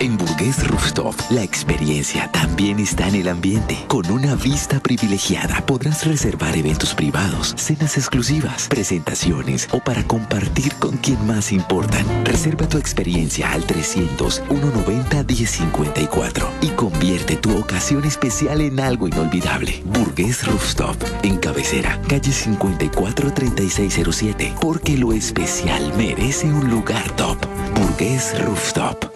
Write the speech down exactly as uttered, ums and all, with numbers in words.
En Burgués Rooftop, la experiencia también está en el ambiente. Con una vista privilegiada podrás reservar eventos privados, cenas exclusivas, presentaciones o para compartir con quien más importan. Reserva tu experiencia al trescientos, ciento noventa, diez cincuenta y cuatro y convierte tu ocasión especial en algo inolvidable. Burgués Rooftop, en Cabecera, calle cincuenta y cuatro, treinta y seis cero siete, porque lo especial merece un lugar top. Burgués Rooftop.